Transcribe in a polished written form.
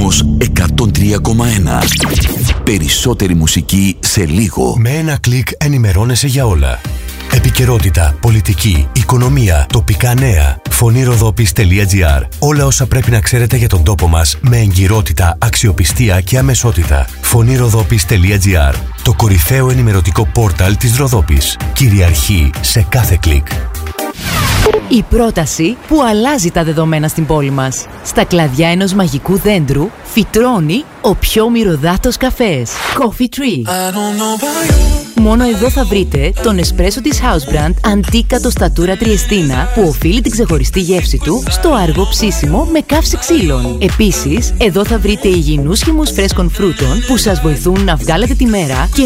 Ρυθμός 103,1. Περισσότερη μουσική σε λίγο. Με ένα κλικ ενημερώνεσαι για όλα. Επικαιρότητα, πολιτική, οικονομία, τοπικά νέα. Φωνήροδόπης.gr. Όλα όσα πρέπει να ξέρετε για τον τόπο μας με εγκυρότητα, αξιοπιστία και αμεσότητα. Φωνήροδόπης.gr. Το κορυφαίο ενημερωτικό πόρταλ της Ροδόπης. Κυριαρχεί σε κάθε κλικ. Η πρόταση που αλλάζει τα δεδομένα στην πόλη μας. Στα κλαδιά ενός μαγικού δέντρου φυτρώνει ο πιο μυρωδάτος καφές. Coffee Tree. Μόνο εδώ θα βρείτε τον εσπρέσο της House Brand Antica Tostatura Triestina που οφείλει την ξεχωριστή γεύση του στο αργό ψήσιμο με καύση ξύλων. Επίσης, εδώ θα βρείτε υγιεινούς χυμούς φρέσκων φρούτων που σας βοηθούν να βγάλετε τη μέρα και